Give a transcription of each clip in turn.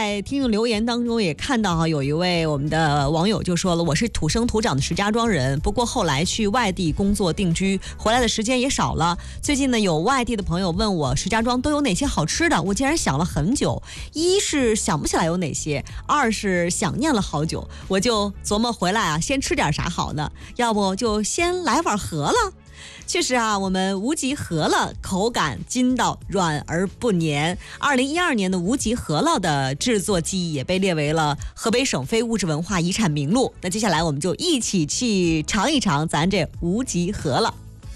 在听众留言当中也看到有一位我们的网友就说了，我是土生土长的石家庄人，不过后来去外地工作定居，回来的时间也少了。最近呢，有外地的朋友问我石家庄都有哪些好吃的，我竟然想了很久，一是想不起来有哪些，二是想念了好久，我就琢磨回来先吃点啥好呢？要不就先来碗饸饹。确实我们无极饸饹口感筋道，软而不黏。2012年的无极饸饹的制作技艺也被列为了河北省非物质文化遗产名录。那接下来我们就一起去尝一尝咱这无极饸饹。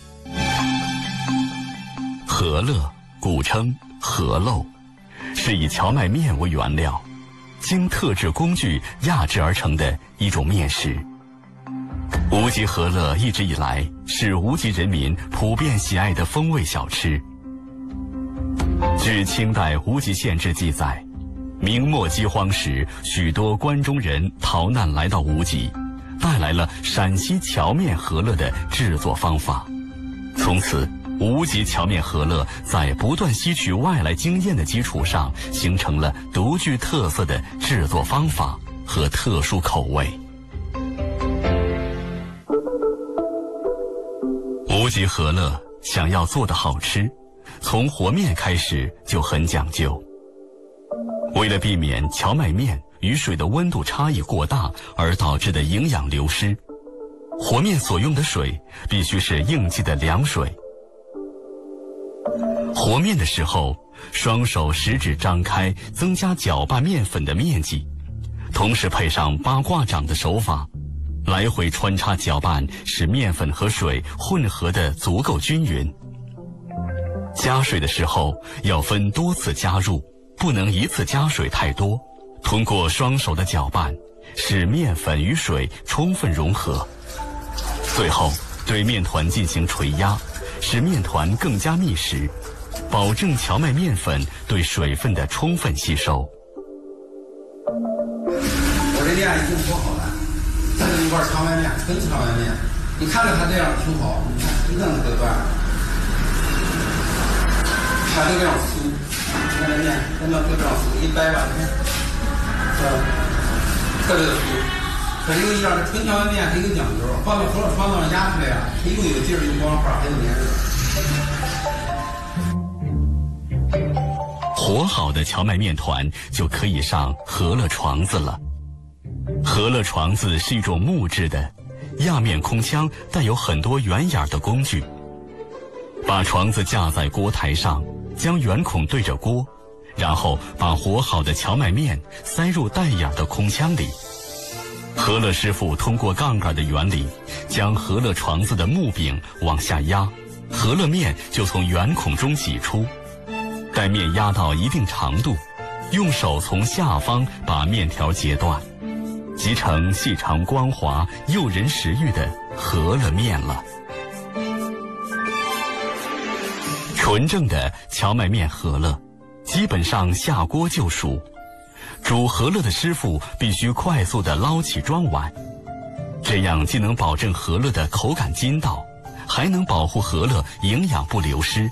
饸饹古称饸饹，是以荞麦面为原料，经特制工具压制而成的一种面食。无极饸饹一直以来是无极人民普遍喜爱的风味小吃。据清代无极县志记载，明末饥荒时，许多关中人逃难来到无极，带来了陕西荞面饸饹的制作方法。从此，无极荞面饸饹在不断吸取外来经验的基础上，形成了独具特色的制作方法和特殊口味。无极饸饹想要做得好吃，从和面开始就很讲究。为了避免荞麦面与水的温度差异过大而导致的营养流失，和面所用的水必须是应季的凉水。和面的时候，双手食指张开，增加搅拌面粉的面积，同时配上八卦掌的手法，来回穿插搅拌，使面粉和水混合的足够均匀。加水的时候要分多次加入，不能一次加水太多。通过双手的搅拌，使面粉与水充分融合。最后对面团进行捶压，使面团更加密实，保证荞麦面粉对水分的充分吸收。 我这面已经做好了，这是一块荞麦面，纯荞麦面。你看着它这样挺好，你看一个个断，它就这样酥。你看这面真的就这样酥，一掰吧，你看，特别的酥。可是又一样，这纯荞麦面它有讲究，放到饸饹床上压出来它又有劲儿，又光滑，还有黏热。 和好的荞麦面团就可以上饸饹床子了。饸饹床子是一种木质的压面空腔，带有很多圆眼的工具。把床子架在锅台上，将圆孔对着锅，然后把和好的荞麦面塞入带眼的空腔里。饸饹师傅通过杠杆的原理，将饸饹床子的木柄往下压，饸饹面就从圆孔中挤出。待面压到一定长度，用手从下方把面条截断，即成细长光滑、诱人食欲的饸饹面了。纯正的荞麦面饸饹，基本上下锅就熟。煮饸饹的师傅必须快速地捞起装碗，这样既能保证饸饹的口感筋道，还能保护饸饹营养不流失。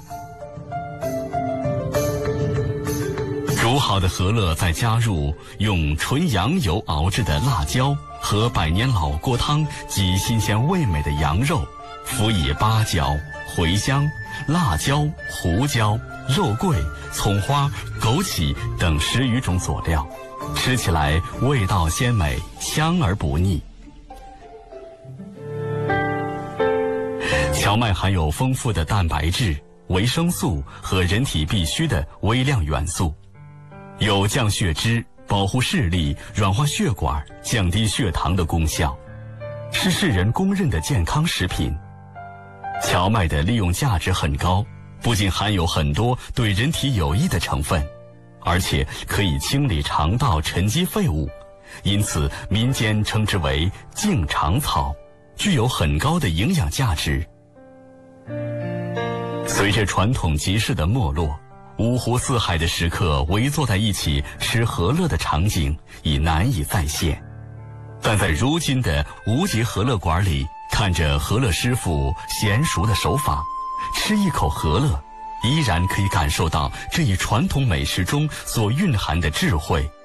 煮好的饸饹再加入用纯羊油熬制的辣椒和百年老锅汤及新鲜味美的羊肉，辅以八角、茴香、辣椒、胡椒、肉桂、葱花、枸杞等10余种佐料，吃起来味道鲜美，香而不腻。荞麦含有丰富的蛋白质、维生素和人体必需的微量元素，有降血脂、保护视力、软化血管、降低血糖的功效，是世人公认的健康食品。荞麦的利用价值很高，不仅含有很多对人体有益的成分，而且可以清理肠道沉积废物，因此民间称之为净肠草，具有很高的营养价值。随着传统集市的没落，五湖四海的食客围坐在一起吃饸饹的场景已难以再现。但在如今的无极饸饹馆里，看着饸饹师傅娴熟的手法，吃一口饸饹，依然可以感受到这一传统美食中所蕴含的智慧